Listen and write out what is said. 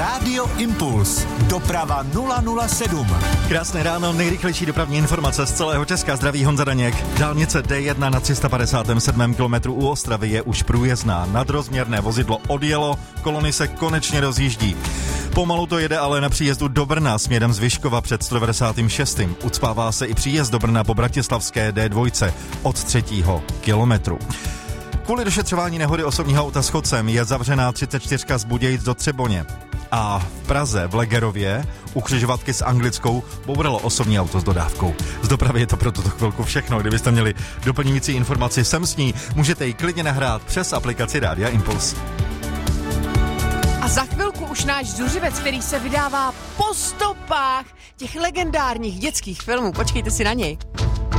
Rádio Impuls. Doprava 007. Krásné ráno, nejrychlejší dopravní informace z celého Česka. Zdraví Honza Daněk. Dálnice D1 na 357. kilometru u Ostravy je už průjezdná. Nadrozměrné vozidlo odjelo, kolony se konečně rozjíždí. Pomalu to jede ale na příjezdu do Brna směrem z Vyškova před 196. Ucpává se i příjezd do Brna po bratislavské D2 od 3. kilometru. Kvůli došetřování nehody osobního auta s chodcem je zavřená 34 z Budějic do Třeboně. A v Praze v Legerově u křižovatky s Anglickou bouralo osobní auto s dodávkou. Z dopravy je to pro tuto chvilku všechno. Kdybyste měli doplňující informaci sem s ní, můžete ji klidně nahrát přes aplikaci Rádia Impuls. A za chvilku už náš zuřivec, který se vydává po stopách těch legendárních dětských filmů. Počkejte si na něj.